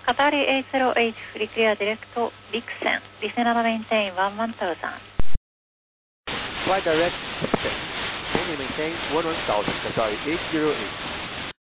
Qatari 808 free clear direct to Vixen. Descend and maintain 11,000. Fly direct, maintain 11,000, Qatari 808.